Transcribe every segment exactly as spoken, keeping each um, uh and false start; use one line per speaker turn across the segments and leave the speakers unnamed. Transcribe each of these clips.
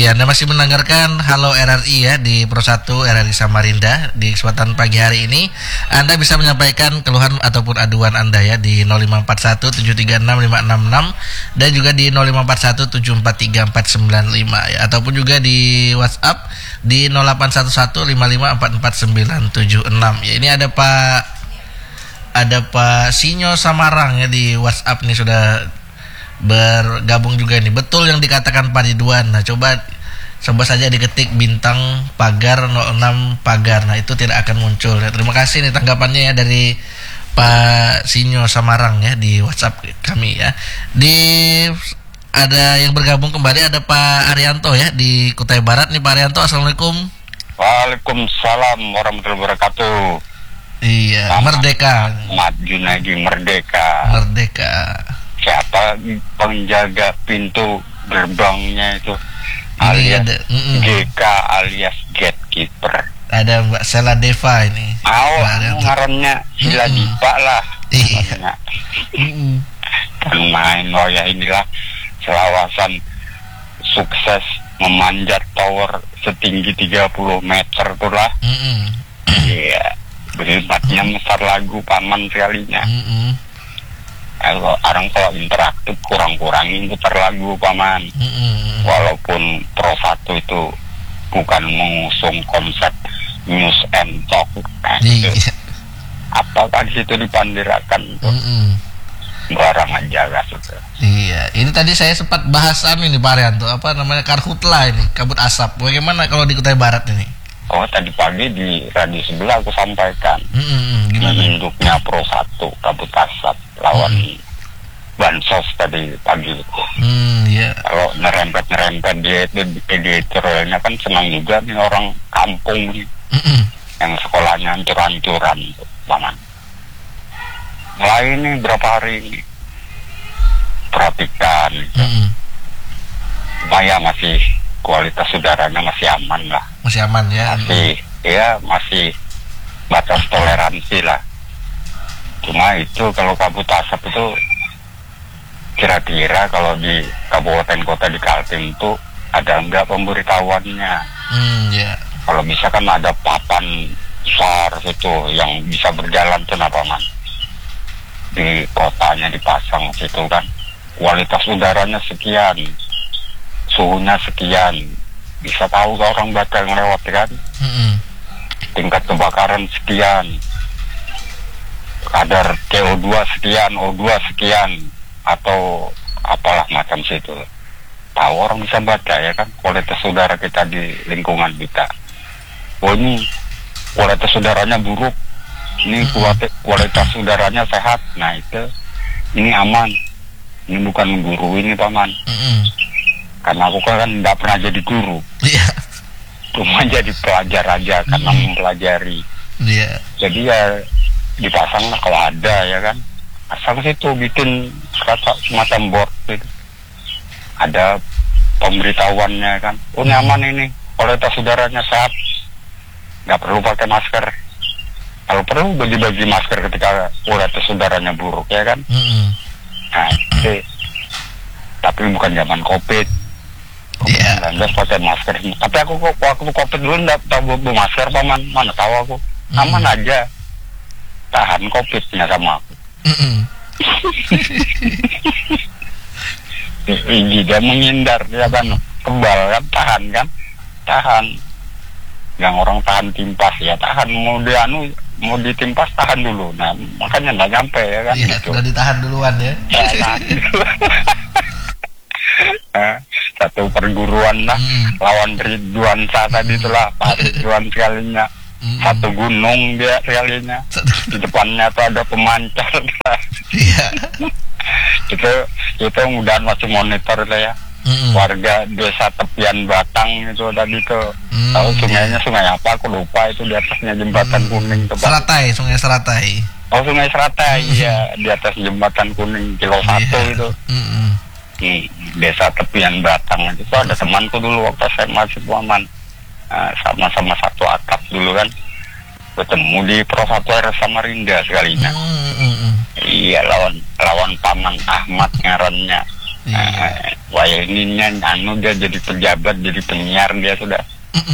Iya, Anda masih mendengarkan Halo R R I ya di Pro satu R R I Samarinda. Di kesempatan pagi hari ini Anda bisa menyampaikan keluhan ataupun aduan Anda ya di nol lima empat satu tujuh tiga enam lima enam enam dan juga di nol lima empat satu tujuh empat tiga empat sembilan lima ya, ataupun juga di WhatsApp di nol delapan satu satu lima lima empat empat sembilan tujuh enam ya. Ini ada Pak ada Pak Sinyo Samarang ya di WhatsApp nih, sudah bergabung juga nih. Betul yang dikatakan Pak Ridwan. Nah, coba coba saja diketik bintang pagar nol enam pagar. Nah, itu tidak akan muncul ya. Terima kasih nih tanggapannya ya dari Pak Sinyo Samarang ya di WhatsApp kami ya. Di ada yang bergabung kembali, ada Pak Arianto ya di Kutai Barat nih. Pak Arianto, assalamualaikum.
Waalaikumsalam warahmatullahi wabarakatuh.
Iya, Selamat Merdeka.
Maju lagi merdeka.
Merdeka.
Siapa penjaga pintu gerbangnya itu? Alias
ada, mm -mm.
G K alias gatekeeper.
Ada Mbak Sela Deva ini.
Oh, ngarannya Sila mm -mm. Dipa lah.
Iya.
Kan main oh ya, inilah selawasan sukses memanjat tower setinggi tiga puluh meter tuh lah. Iya. Mm -mm. Yeah. Beribatnya besar lagu paman sekalinya. Mm -mm. Kalau orang kalau interaktif kurang-kurangin putar lagu paman. Mm-hmm. Walaupun Pro satu itu bukan mengusung konsep news and talk, nah,
iya.
Gitu. Apakah di situ dipandirakan mm-hmm. barang aja lah gitu.
Iya, ini tadi saya sempat bahasan ini Pak Arianto, apa namanya, karhutla ini, kabut asap. Bagaimana kalau di Kutai Barat ini?
Oh, tadi pagi di radio sebelah aku sampaikan.
Mm-hmm. Gimana?
Bentuknya Pro satu kabut asap lawan hmm. bansos tadi pagi itu.
Hmm, yeah.
Kalau nerempet-nerempet dia itu editorialnya kan senang juga nih orang kampung nih. Mm-mm. Yang sekolahnya hancur-hancuran paman. Mulai ini berapa hari ini perhatikan gitu. Supaya masih kualitas udaranya masih aman lah.
Masih aman ya.
Masih ya masih batas toleransi lah. Cuma itu kalau kabut asap itu kira-kira kalau di kabupaten kota di Kaltim itu ada enggak pemberitahuannya? Hmm, ya. Yeah. Kalau bisa kan ada papan besar itu yang bisa berjalan tuh apa man? Di kotanya dipasang situ kan. Kualitas udaranya sekian, suhunya sekian, bisa tahu ke orang bakal lewat kan? Mm-hmm. Tingkat kebakaran sekian. Kadar C O dua sekian, O dua sekian, atau apalah macam situ. Tahu orang bisa baca ya kan kualitas udara kita di lingkungan kita. Oh ini kualitas udaranya buruk, ini kualitas, kualitas udaranya sehat. Nah itu ini aman. Ini bukan guru ini paman. Mm-hmm. Karena aku kan tidak pernah jadi guru. Iya. Yeah. Cuma jadi pelajar aja karena mm-hmm. mempelajari. Iya. Yeah. Jadi ya dipasang lah kalau ada ya kan. Asal situ bikin kata semacam board gitu. Ada pemberitahuannya kan. Oh nyaman ini, kualitas udaranya sehat, nggak perlu pakai masker. Kalau perlu bagi-bagi masker ketika kualitas udaranya buruk ya kan. Mm-hmm. Nah itu. Tapi bukan zaman COVID. Iya. Yeah. Pakai masker. Tapi aku kok waktu COVID dulu nggak tahu bawa masker paman. Mana tahu aku. Aman mm-hmm. aja. Tahan COVID-nya sama aku. Mm-hmm. Dia menghindar ya kan, kebal kan, tahan kan, tahan. Yang orang tahan timpas ya tahan, mau dianu mau ditimpas tahan dulu. Nah makanya nggak nyampe ya kan. Iya, gitu.
Sudah ditahan duluan ya.
Nah, satu perguruan lah mm. lawan Ridwan Sa tadi itulah Pak Ridwan sekalinya. Mm-hmm. Satu gunung dia sekalinya. Di depannya tuh ada pemancar. Iya. itu itu mudahan masih monitor itu ya. Mm-hmm. Warga desa tepian Batang itu tadi tuh. Mm-hmm. Tahu sungainya sungai apa aku lupa, itu di atasnya jembatan mm-hmm. kuning tuh.
Seratai, Sungai Seratai.
Oh Sungai Seratai mm-hmm. ya, di atas jembatan kuning kilo satu yeah. itu. Mm-hmm. Hmm, desa tepian Batang itu ada temanku dulu waktu saya masih aman. Nah, sama-sama satu atap dulu kan, ketemu di Pro satu R Samarinda sekalinya. Mm-hmm. Iya lawan lawan paman Ahmad ngarannya.
Iya.
Nah, wah ininya anu dia jadi pejabat, jadi penyiar dia sudah.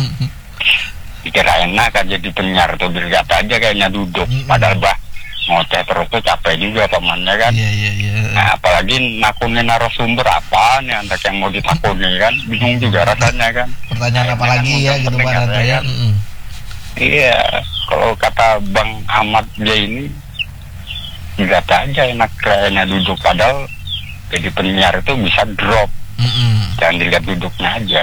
Dikira enak kan jadi penyiar tuh, dilihat aja kayaknya duduk. Padahal bah ngoceh terus tuh capek juga pamannya kan.
Iya iya iya.
Nah, apalagi nakunin narasumber apa nih antek yang mau ditakuni kan, bingung juga rasanya kan.
Pertanyaan apa lagi ya gitu Pak Arianto ya. Mm-mm.
Iya, kalau kata Bang Ahmad dia ini dilihat aja enak kayaknya duduk, padahal jadi penyiar itu bisa drop.
Mm-mm.
Jangan dilihat duduknya aja.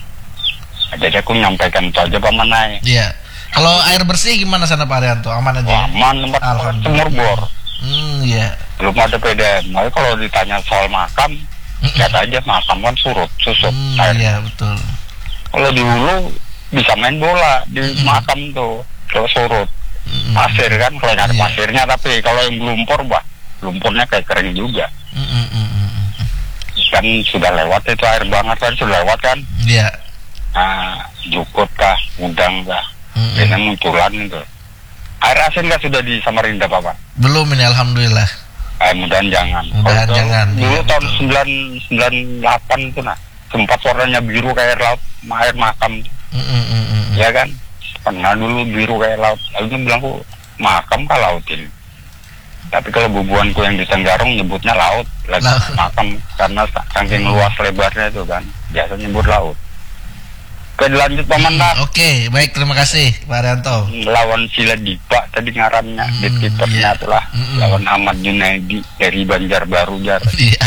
Jadi aku nyampaikan itu aja Pak Manai.
Iya. Kalau air bersih gimana sana Pak Arianto? Aman aja?
Wah, aman, tempat sumur bor.
Hmm, iya.
Belum ada P D M. Tapi kalau ditanya soal makam,
Mm-mm.
lihat aja makam kan surut, susut
Hmm,
air.
iya betul.
Kalau di hulu bisa main bola di
Mm-mm.
makam tuh, kalau surut.
Mm-mm.
Pasir kan, kalau ada
Iya.
pasirnya, tapi kalau yang lumpur, bah, lumpurnya kayak kering juga.
Mm-mm, mm-mm.
Kan sudah lewat itu air banget kan, sudah lewat kan.
Iya.
Nah, jukut kah, udang kah,
Mm-mm.
ini munculan itu. Air asin kah sudah di Samarinda Bapak?
Belum ini alhamdulillah.
Eh, mudahan jangan.
Mudahan
Kalau
jangan,
Dulu
iya,
tahun
betul.
sembilan sembilan delapan itu nah, sempat warnanya biru kayak laut, air makam.
Mm-mm, mm-mm.
Ya kan? Pernah dulu biru kayak laut. Lalu dia bilang, kok makam kah laut ini? Tapi kalau bubuanku yang di Tenggarong nyebutnya laut, lagi
Laut.
makam karena saking luas lebarnya itu kan, biasa nyebut laut. Oke, dilanjut Paman
Hmm,
Nak.
Oke, baik terima kasih Pak Arianto.
Lawan Sila Dipa tadi ngarannya,
Hmm,
gatekeepernya
iya.
itulah.
Hmm.
Lawan Ahmad Junaidi dari Banjarbaru Jar.
Iya.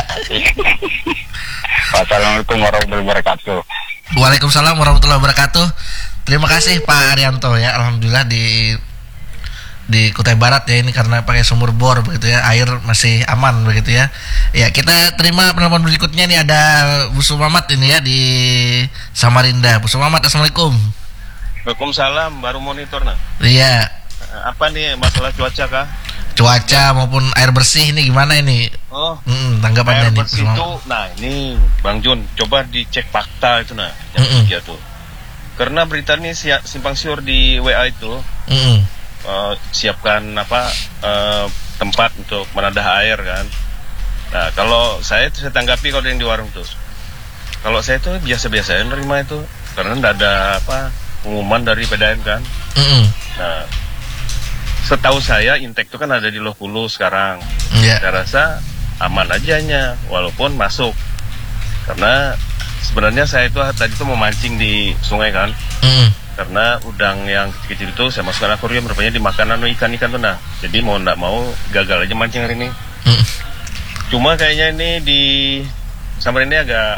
Wassalamualaikum warahmatullahi wabarakatuh.
Waalaikumsalam warahmatullahi wabarakatuh. Terima kasih Pak Arianto ya. Alhamdulillah di di Kutai Barat ya ini karena pakai sumur bor begitu ya, air masih aman begitu ya. Ya, kita terima penelpon berikutnya nih, ada Bu Sumamat ini ya di Samarinda. Bu Sumamat, assalamualaikum.
Waalaikumsalam, baru monitor nah.
Iya,
Apa nih masalah cuaca kah?
cuaca maupun air bersih ini gimana ini?
Oh,
Hmm, tanggapannya
air
nih Bu
bersih
Sumamat.
itu, nah ini Bang Jun, coba dicek fakta itu nah, yang
Mm-mm.
tiga tuh. Karena berita ini si- simpang siur di W A itu,
Mm-mm.
eh, siapkan apa eh, tempat untuk menadah air kan. Nah kalau saya saya tanggapi kalau yang di warung tuh, kalau saya tuh biasa-biasa aja nerima itu, karena tidak ada apa pengumuman dari P D M kan.
Mm-mm.
Nah, setahu saya Intek itu kan ada di Loh Hulu sekarang.
Iya.
Saya rasa aman ajanya, walaupun masuk. Karena sebenarnya saya itu tadi tuh mau mancing di sungai kan.
Mm-mm.
Karena udang yang kecil-kecil itu saya masukkan akuarium, rupanya dimakan anu ikan-ikan tuh nah. Jadi mau nggak mau gagal aja mancing hari ini.
Mm-mm.
Cuma kayaknya ini di Samarinda agak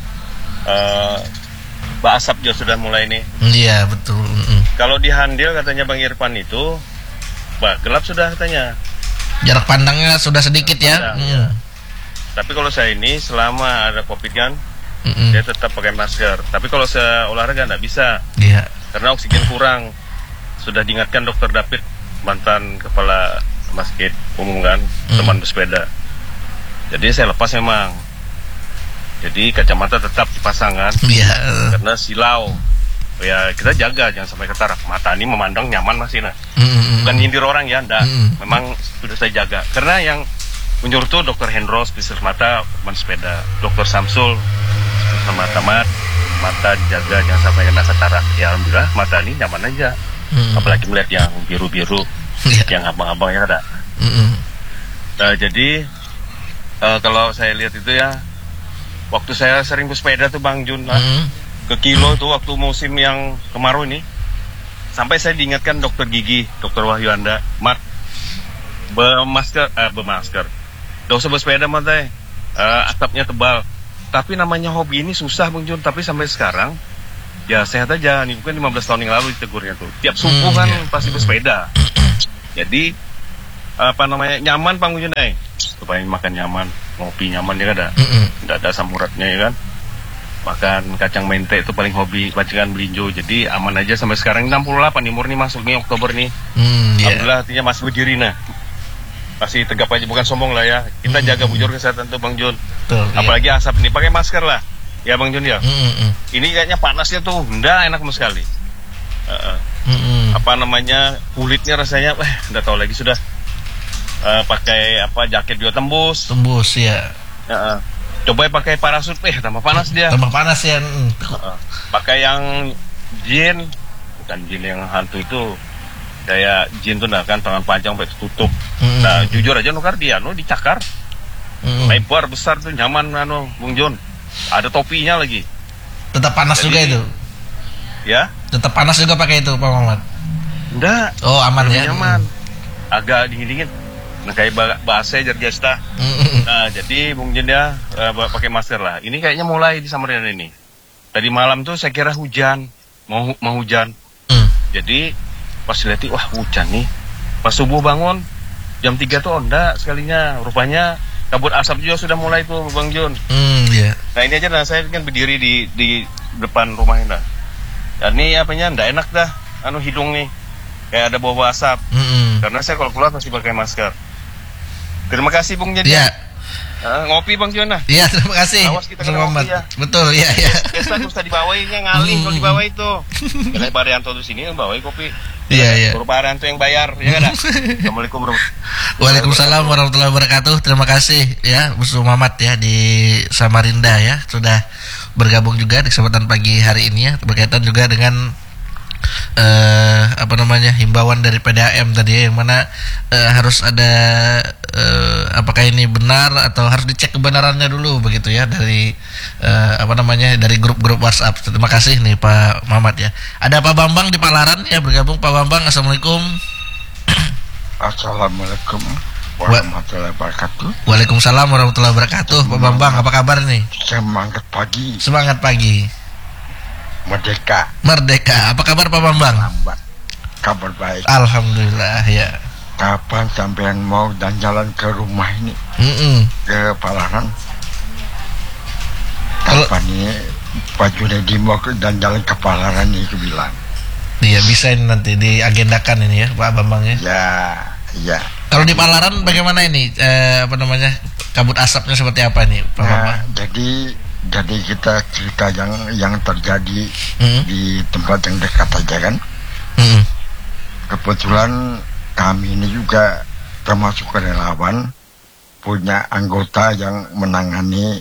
uh, basap juga sudah mulai nih.
Iya, betul. Mm-mm.
Kalau di Handil katanya Bang Irfan itu, bah, gelap sudah katanya.
Jarak pandangnya sudah sedikit ya.
Ada,
Mm.
ya. Tapi kalau saya ini selama ada Covid kan,
Mm-mm.
dia tetap pakai masker. Tapi kalau saya olahraga nggak bisa,
Iya.
karena oksigen kurang. Sudah diingatkan Dokter David, mantan kepala masjid umum kan,
Hmm.
teman bersepeda. Jadi saya lepas memang. Jadi kacamata tetap dipasang kan,
Iya.
karena silau. Ya kita jaga jangan sampai ketarak. Mata ini memandang nyaman masih nah.
Mm-mm.
Bukan nyindir orang ya, enggak.
Mm.
Memang sudah saya jaga. Karena yang menyuruh tuh Dokter Hendro, spesialis mata, teman sepeda. Dokter Samsul, spesialis mata, mat, mata dijaga jangan sampai kena katarak. Ya alhamdulillah mata ini nyaman aja.
Mm.
Apalagi melihat yang biru-biru,
Iya.
yang abang-abang ya ada.
Mm-mm.
Nah, jadi eh, kalau saya lihat itu ya, waktu saya sering bersepeda tuh Bang Jun, lah,
Mm.
ke Kilo tuh waktu musim yang kemarau ini, sampai saya diingatkan dokter gigi, dokter Wahyuanda, Mat, bermasker, eh bermasker, gak usah bersepeda Mat teh, eh, atapnya tebal. Tapi namanya hobi ini susah Bang Jun, tapi sampai sekarang, ya sehat aja, nih bukan lima belas tahun yang lalu ditegurnya tuh, tiap subuh
Hmm,
kan
iya.
pasti bersepeda. Jadi, apa namanya, nyaman Bang Jun, eh, supaya makan nyaman, ngopi nyaman ya ada,
Mm-mm.
tidak ada asam uratnya ya kan. Makan kacang mente itu paling hobi, bacikan belinjo. Jadi aman aja sampai sekarang. Enam puluh delapan nih, murni masuk nih Oktober nih.
Mm, iya.
Alhamdulillah artinya masih berdiri nah. Masih tegap aja, bukan sombong lah ya. Kita
Hmm.
jaga bujur kesehatan tuh Bang Jun.
Betul, iya.
Apalagi asap ini, pakai masker lah. Ya Bang Jun ya.
Mm-mm.
Ini kayaknya panasnya tuh, enggak enak sama sekali. Uh-uh.
Mm-mm.
Apa namanya, kulitnya rasanya, eh, enggak tahu lagi sudah. Uh, pakai apa jaket juga tembus.
Tembus ya.
Uh-uh. Coba pakai parasut, eh tambah panas dia.
Tambah panas ya. Mm.
Uh, pakai yang jin, bukan jin yang hantu itu, kayak jin tuh nah kan tangan panjang sampai tutup. Mm. Nah jujur aja nukar dia, nu dicakar, mm. lebar besar tuh nyaman anu Bung Jun. Ada topinya lagi.
Tetap panas. Jadi, juga itu.
Ya? Tetap
panas juga pakai itu Pak Muhammad.
Enggak.
Oh aman ya.
Nyaman. Mm. Agak dingin-dingin. Nah kayak bahasa Jergesta. Mm-hmm. Nah jadi Bung Jin ya uh, pakai masker lah. Ini kayaknya mulai di Samarinda ini. Tadi malam tuh saya kira hujan, mau mau hujan. Mm. Jadi pas lihat wah hujan nih. Pas subuh bangun jam tiga tuh onda sekalinya. Rupanya kabut asap juga sudah mulai tuh Bang Jun.
Mm, yeah.
Nah ini aja nah saya kan berdiri di di depan rumah ini. Dan ini apanya ndak enak dah. Anu hidung nih kayak ada bau asap. Mm-hmm. Karena saya kalau keluar pasti pakai masker. Terima kasih Bung Jin.
Iya.
Uh, ngopi Bang Jona.
Iya, terima kasih.
Awas kita kena ngopi ya.
Betul, iya iya.
Biasa harus tadi bawainnya ngalih kalau dibawa itu. Kalau Pak Arianto di sini bawain kopi.
Iya iya.
Baru Pak Arianto yang bayar, ya kan? Assalamualaikum warahmatullahi
Waalaikumsalam warahmatullahi wabarakatuh. Terima kasih ya Bu Muhammad ya di Samarinda ya sudah bergabung juga di kesempatan pagi hari ini ya berkaitan juga dengan Uh, apa namanya himbauan dari P D A M tadi ya, yang mana uh, harus ada uh, apakah ini benar atau harus dicek kebenarannya dulu begitu ya dari uh, apa namanya dari grup-grup WhatsApp. Terima kasih nih Pak Muhammad ya. Ada Pak Bambang di Palaran ya bergabung. Pak Bambang, assalamualaikum.
Assalamualaikum warahmatullahi wabarakatuh.
Waalaikumsalam warahmatullahi wabarakatuh. Pak Bambang, apa kabar nih?
Semangat pagi.
Semangat pagi.
Merdeka.
Merdeka. Apa kabar Pak Bambang?
Lambat. Kabar baik.
Alhamdulillah ya.
Kapan sampean mau dan jalan ke rumah ini?
Mm-mm.
Ke Palaran. Kapan ini Pak Junedi mau ke dan jalan ke Palaran ini aku bilang.
Iya bisa ini nanti diagendakan ini ya Pak Bambang ya.
Ya, ya.
Kalau di Palaran bagaimana ini? Eh, apa namanya? Kabut asapnya seperti apa nih Pak
nah,
Bambang?
Jadi Jadi kita cerita yang yang terjadi
mm.
di tempat yang dekat aja kan.
Mm.
Kebetulan kami ini juga termasuk relawan, punya anggota yang menangani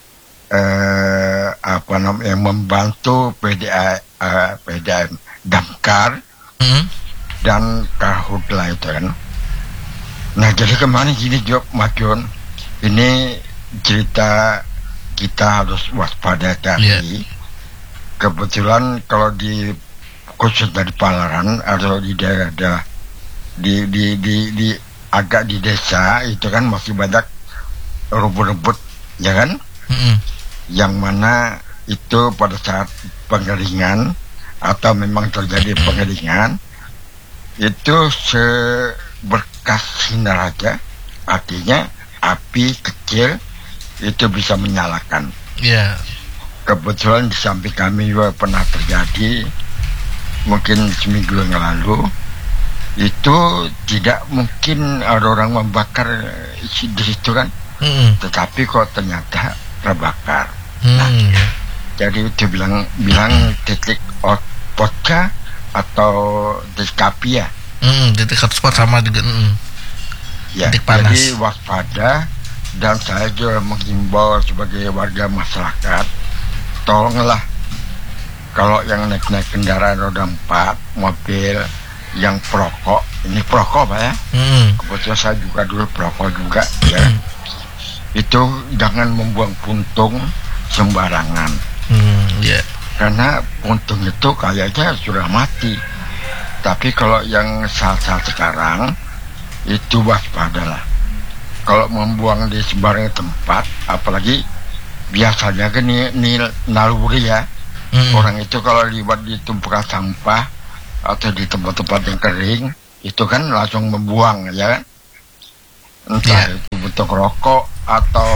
eh, apa namanya yang membantu P D A eh, P D A M Damkar
mm.
dan Karhutla itu kan. Nah jadi kemarin gini Job Makion, ini cerita kita harus waspada tadi. Yeah. Kebetulan kalau di khusus dari Palaran atau di daerah di, di di di agak di desa itu kan masih banyak rumput-rumput ya kan,
mm-hmm.
yang mana itu pada saat pengeringan atau memang terjadi pengeringan itu seberkas sinar aja, artinya api kecil itu bisa menyalakan.
Iya. Yeah.
Kebetulan di samping kami juga pernah terjadi mungkin seminggu yang lalu itu tidak mungkin ada orang membakar di situ kan, mm-hmm. tetapi kok ternyata terbakar. Mm, nah, yeah. Jadi itu bilang bilang titik hotspot atau titik api ya.
Mm, titik hotspot sama juga. Mm.
Ya,
titik panas.
Jadi waspada. Dan saya juga menghimbau sebagai warga masyarakat, tolonglah kalau yang naik-naik kendaraan roda empat, mobil yang perokok, ini perokok Pak ya, mm. kebetulan saya juga dulu perokok juga ya, mm. itu jangan membuang puntung sembarangan,
mm, yeah.
karena puntung itu kayaknya sudah mati, tapi kalau yang saat-saat sekarang itu waspadalah. Kalau membuang di sembarang tempat, apalagi biasanya kan ini, ini naluri ya, mm. orang itu kalau libat di tumpukan sampah atau di tempat-tempat yang kering, itu kan langsung membuang ya kan, entah yeah. itu bentuk rokok atau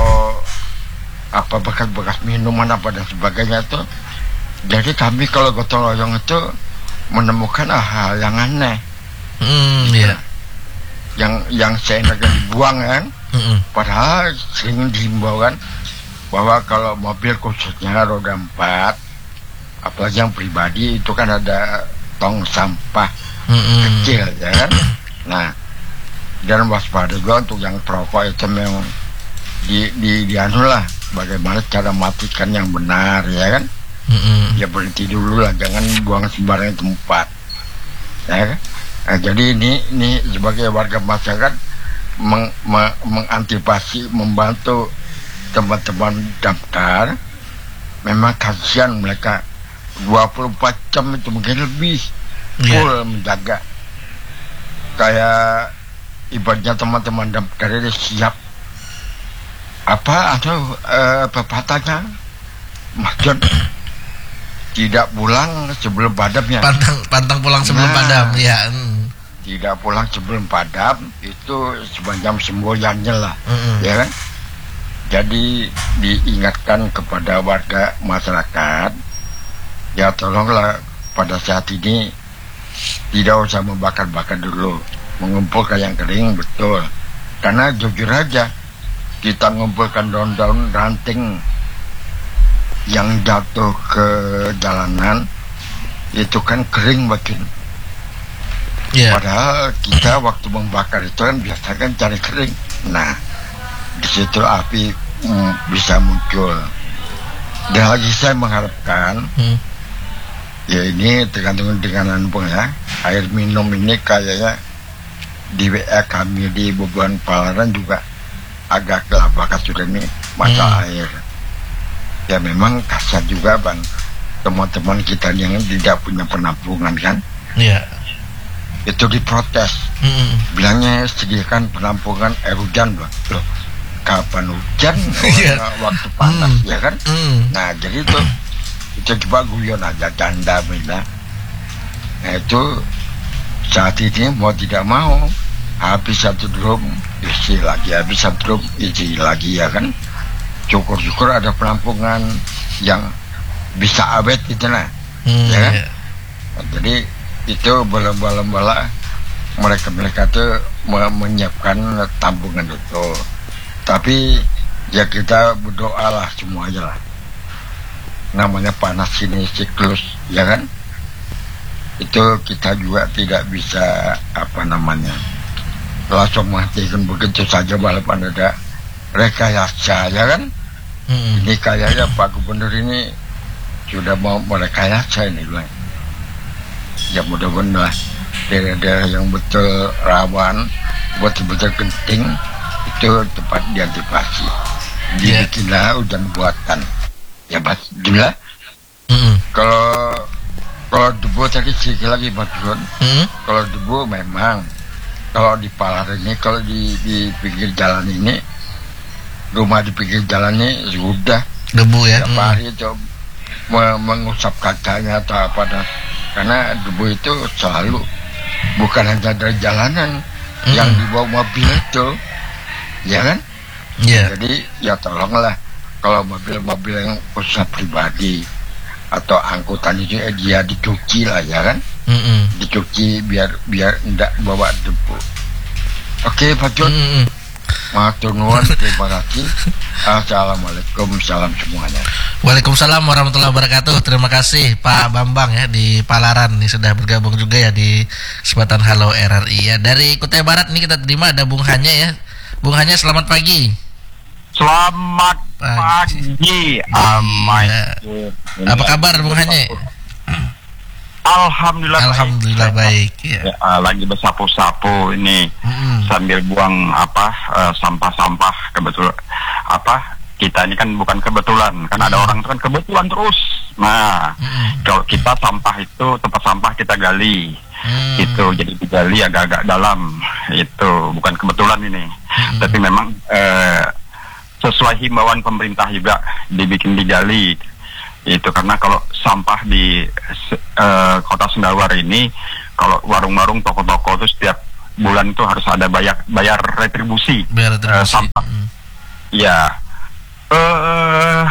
apa bekas-bekas minuman apa dan sebagainya itu. Jadi kami kalau gotong royong itu menemukan hal yang aneh,
mm, yeah.
yang yang seenaknya dibuang kan. Mm-mm. Padahal sering dihimbau kan bahwa kalau mobil khususnya roda empat, apalagi yang pribadi itu kan ada tong sampah Mm-mm. kecil ya kan. Nah, dan waspada juga untuk yang perokok itu memang di di, di anu lah bagaimana cara matikan yang benar, ya kan?
Mm-mm.
Ya berhenti dulu lah, jangan buang sembarangan tempat, ya kan? Nah, jadi ini ini sebagai warga masyarakat meng, me- mengantisipasi, membantu teman-teman daftar. Memang kasihan mereka dua puluh empat jam itu mungkin lebih
Iya.
full menjaga. Kayak ibaratnya teman-teman daftar ini siap apa atau uh, pepatahnya maksud tidak pulang sebelum padamnya.
Pantang pantang pulang sebelum
Nah.
padam, ya. Mm.
Tidak pulang sebelum padam itu semacam semboyannya lah,
Mm-mm.
ya kan? Jadi diingatkan kepada warga masyarakat, ya tolonglah pada saat ini tidak usah membakar-bakar dulu, mengumpulkan yang kering betul. Karena jujur aja kita mengumpulkan daun-daun ranting yang jatuh ke jalanan itu kan kering makin.
Iya.
Padahal kita waktu membakar itu kan biasa kan cari kering. Nah, di situ api mm, bisa muncul. Dan lagi saya mengharapkan,
Mm.
ya ini tergantung dengan anumpung ya, air minum ini kayaknya di W A kami di Bebuan Palaran juga agak kelabakan sudah nih masalah air. Ya memang kasar juga bang, teman-teman kita yang tidak punya penampungan kan,
Iya.
itu diprotes.
Mm-mm.
Bilangnya sediakan penampungan air hujan bang. Loh, kapan hujan?
Iya.
Orang waktu panas,
Hmm.
ya kan?
Mm.
Nah jadi itu kita coba guyon aja, canda bila. Nah itu saat ini mau tidak mau habis satu drum isi lagi, habis satu drum isi lagi, ya kan? Syukur-syukur ada penampungan yang bisa awet gitu nah.
Mm,
Ya kan?
iya.
Nah, jadi itu bola-bola mereka-mereka tuh me- menyiapkan tampungan itu. Tapi ya kita berdoa lah semuanya lah. Namanya panas ini siklus, ya kan? Itu kita juga tidak bisa apa namanya langsung mengatakan begitu saja walaupun ada rekayasa, ya kan?
Mm.
Ini kayaknya Pak Gubernur ini sudah mau merekayasa ini bilang. Ya mudah-mudahan daerah-daerah yang betul rawan, betul-betul genting itu tepat diantisipasi.
Iya.
Dibikinlah hujan buatan. Ya Mas, jumlah.
Mm-mm.
Kalau kalau debu tadi sedikit lagi Mas Gun.
Mm.
Kalau debu memang kalau di Palar ini, kalau di di pinggir jalan ini, rumah di pinggir jalan ini sudah
Debu ya.
tiap
Mm.
hari itu me- mengusap kacanya atau apa dah. Karena debu itu selalu bukan hanya dari jalanan,
Mm.
yang dibawa mobil itu, ya kan?
Iya.
Jadi ya tolonglah kalau mobil-mobil yang khusus pribadi atau angkutan itu eh, dia dicuci lah, ya kan?
Mm-mm.
Dicuci biar biar tidak bawa debu. Oke Pak Jun,
Mm-mm.
matur nuwun, terima kasih. Assalamualaikum, salam semuanya.
Waalaikumsalam warahmatullahi wabarakatuh. Terima kasih Pak Bambang ya di Palaran nih sudah bergabung juga ya di kesempatan Halo R R I ya. Dari Kutai Barat nih kita terima ada Bung Hanya ya. Bung Hanya selamat pagi.
Selamat
Pagi.
pagi, Amai.
Iya. Apa kabar Bung Hanya?
Alhamdulillah.
Alhamdulillah baik ya.
Ya, ah, lagi bersapu-sapu ini
Mm-mm.
sambil buang apa eh, sampah-sampah kebetulan apa kita ini kan bukan kebetulan kan ada orang itu kan kebetulan terus. Nah
Mm-mm.
kalau kita sampah itu tempat sampah kita gali
Mm.
itu jadi digali agak-agak dalam itu bukan kebetulan ini.
Mm-mm.
Tapi memang eh, sesuai himbauan pemerintah juga dibikin digali itu karena kalau sampah di eh, kota Sendawar ini kalau warung-warung toko-toko itu setiap bulan itu harus ada bayar bayar retribusi
Biar
eh,
terus.
sampah ya eh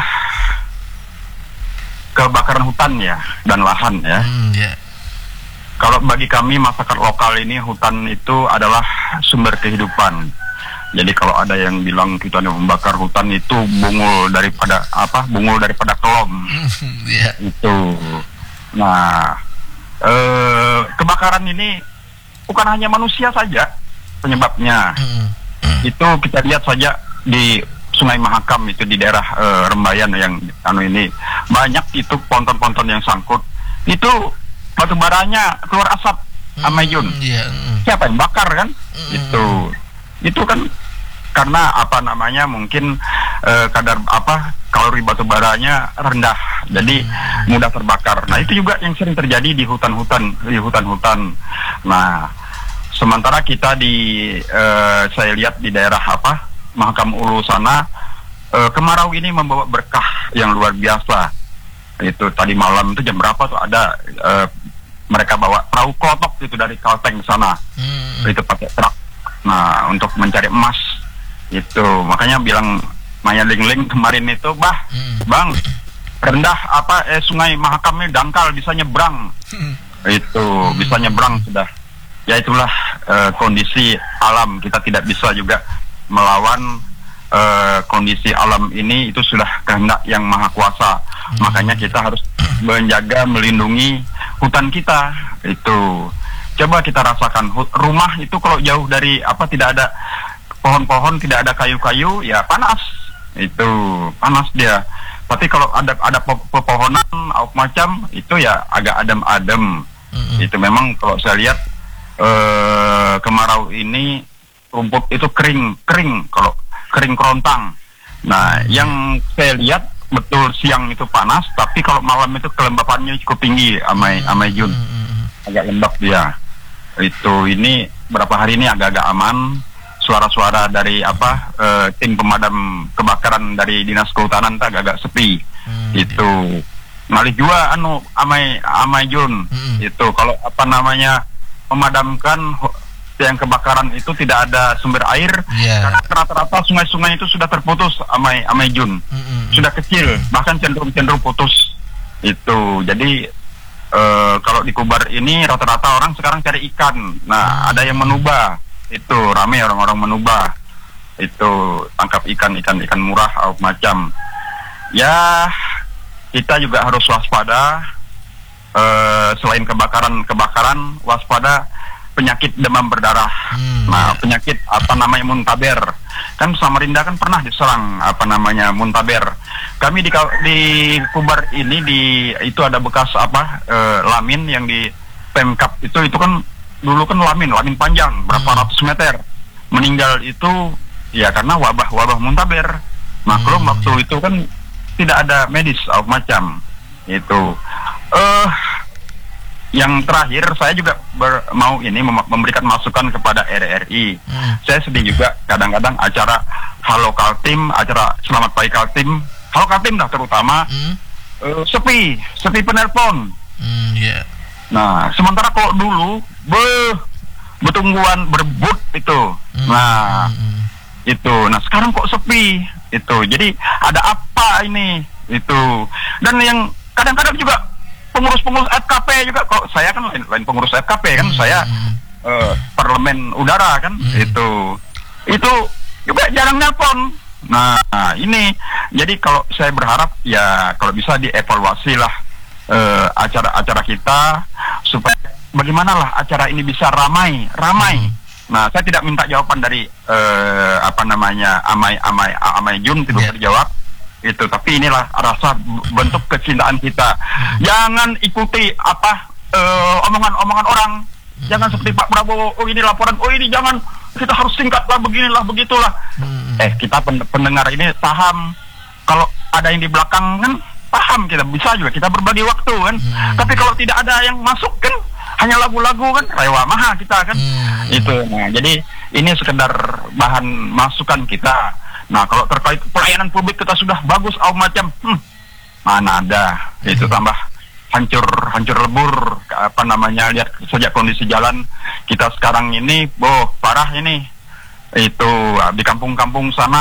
kebakaran hutan ya dan lahan ya.
Mm, ya.
Kalau bagi kami masyarakat lokal ini hutan itu adalah sumber kehidupan. Jadi kalau ada yang bilang kita membakar hutan itu bungul daripada apa? Bungul daripada kelom.
Ya.
Itu. Nah, eh, kebakaran ini bukan hanya manusia saja penyebabnya.
Mm.
Itu kita lihat saja di Sungai Mahakam itu di daerah uh, Rembayan yang anu ini banyak itu ponton-ponton yang sangkut itu batu baranya keluar asap sama Jun.
Mm, yeah, mm.
Siapa yang bakar kan?
Mm.
Itu itu kan karena apa namanya mungkin uh, kadar apa kalori batu baranya rendah jadi
mm.
mudah terbakar. Nah itu juga yang sering terjadi di hutan-hutan di hutan-hutan. Nah sementara kita di uh, saya lihat di daerah apa Mahakam Ulu sana uh, kemarau ini membawa berkah yang luar biasa. Itu tadi malam itu jam berapa tuh ada uh, mereka bawa perahu klotok itu dari Kalteng sana. Hmm. Itu pakai truk. Nah, untuk mencari emas. Itu makanya bilang Maya Lingling kemarin itu, "Bah, hmm. Bang, rendah apa eh Sungai Mahakam ini dangkal bisa nyebrang." Hmm. Itu hmm. bisa nyebrang sudah. Ya itulah uh, kondisi alam, kita tidak bisa juga melawan uh, kondisi alam ini, itu sudah kehendak yang maha kuasa. Hmm. Makanya kita harus menjaga, melindungi hutan kita. Itu coba kita rasakan rumah itu kalau jauh dari apa tidak ada pohon-pohon, tidak ada kayu-kayu, ya panas. Itu panas dia. Tapi kalau ada ada pepohonan macam itu ya agak adem-adem. Hmm. Itu memang kalau saya lihat eh, kemarau ini rumput itu kering, kering kalau kering kerontang. Nah, hmm. yang saya lihat betul siang itu panas, tapi kalau malam itu kelembapannya cukup tinggi, amai hmm. amai Jun, agak lembab dia. Itu ini berapa hari ini agak-agak aman. Suara-suara dari apa uh, tim pemadam kebakaran dari dinas kehutanan itu agak-agak sepi. Hmm. Itu ngalih juga anu amai amai Jun. Hmm. Itu kalau apa namanya memadamkan yang kebakaran itu tidak ada sumber air, yeah. karena rata-rata sungai-sungai itu sudah terputus amai amai Jun, mm-hmm. sudah kecil, bahkan cenderung-cenderung putus. Itu jadi e, kalau di Kubar ini rata-rata orang sekarang cari ikan. Nah, mm. ada yang menubah, itu ramai orang-orang menubah, itu tangkap ikan ikan ikan murah atau macam. Ya kita juga harus waspada. E, selain kebakaran-kebakaran, waspada penyakit demam berdarah. Hmm. Nah, penyakit apa namanya muntaber. Kan Samarinda kan pernah diserang apa namanya muntaber. Kami di di Kubar ini di itu ada bekas apa e, lamin yang di Pemkap itu itu kan dulu kan lamin, lamin panjang berapa hmm. ratus meter. Meninggal itu ya karena wabah-wabah muntaber. Maklum hmm. waktu itu kan tidak ada medis atau macam. Itu eh uh, yang terakhir saya juga ber, mau ini mem memberikan masukan kepada R R I. Hmm. Saya sedih juga kadang-kadang acara Halo Kaltim, acara Selamat Pagi Kaltim, Halo Kaltim dah terutama hmm. uh, sepi, sepi penelpon.
Hmm, yeah.
Nah, sementara kok dulu be betungguan berebut itu. Hmm. Nah, hmm. itu. Nah, sekarang kok sepi itu. Jadi ada apa ini? Itu. Dan yang kadang-kadang juga pengurus-pengurus F K P juga, kok saya kan lain, lain pengurus F K P kan, hmm. saya uh, parlemen udara kan, hmm. itu itu juga jarang nelpon. Nah ini jadi kalau saya berharap ya kalau bisa dievaluasi lah uh, acara-acara kita supaya bagaimana lah acara ini bisa ramai ramai. Hmm. Nah saya tidak minta jawaban dari uh, apa namanya amai amai amai Jun tidak yeah. terjawab. Itu, tapi inilah rasa bentuk kecintaan kita. Hmm. Jangan ikuti apa omongan-omongan uh, orang. Hmm. Jangan seperti Pak Prabowo, oh ini laporan, oh ini jangan, kita harus singkatlah, beginilah, begitulah. Hmm. Eh kita pendengar ini paham. Kalau ada yang di belakang kan paham, kita bisa juga kita berbagi waktu kan. Hmm. Tapi kalau tidak ada yang masuk kan hanya lagu-lagu kan, rewa maha kita kan. Hmm. Itu. Nah, jadi ini sekedar bahan masukan kita. Nah kalau terkait pelayanan publik kita sudah bagus atau macam, hmm, mana ada, hmm. itu tambah hancur hancur lebur apa namanya, lihat saja kondisi jalan kita sekarang ini, boh parah ini. Itu di kampung-kampung sana